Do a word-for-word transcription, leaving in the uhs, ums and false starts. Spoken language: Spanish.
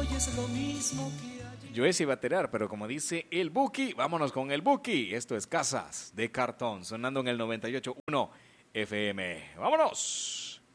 hoy es lo mismo que ayer. Yo ese iba a tirar, pero como dice el Buki, vámonos con el Buki. Esto es Casas de Cartón, sonando en el noventa y ocho punto uno F M. ¡Vámonos!